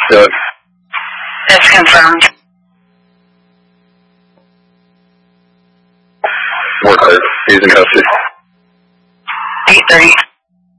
Doug? That's confirmed. Worker, he's in custody. 8:30.